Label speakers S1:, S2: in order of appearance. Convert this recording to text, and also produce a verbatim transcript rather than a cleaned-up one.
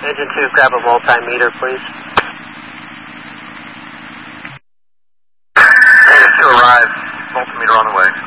S1: Engine two, grab a multimeter, please.
S2: Engine two arrive, multimeter on the way.